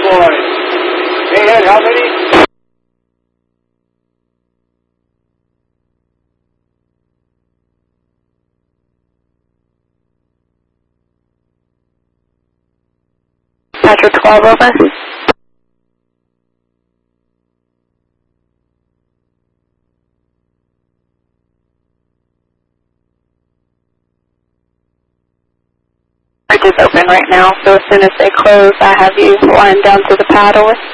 boy. Hey, Ed, how many? Patrick 12, over. Bridge is open right now, so as soon as they close, I have you line down to the paddle.